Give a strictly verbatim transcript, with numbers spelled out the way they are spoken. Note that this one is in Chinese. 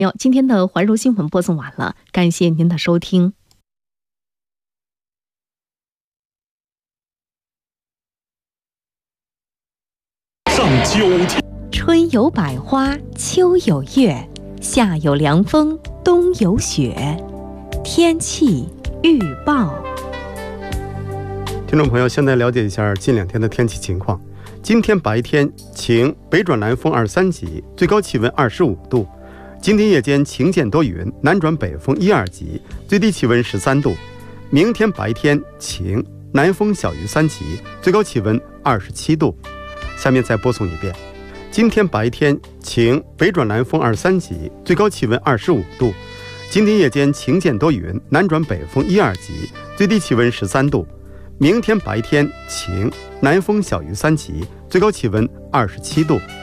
哟，今天的环柔新闻播送完了，感谢您的收听。 上九天， 春有百花，秋有月，夏有凉风，冬有雪。天气预报。 听众朋友，现在了解一下近两天的天气情况。今天白天晴，北转南风二三级，最高气温二十五度。今天夜间晴见多云，南转北风一二级，最低气温十三度。明天白天晴，南风小于三级，最高气温二十七度。下面再播送一遍。今天白天晴，北转南风二三级，最高气温二十五度。今天夜间晴见多云，南转北风一二级，最低气温十三度。明天白天晴，南风小于三级，最高气温二十七度。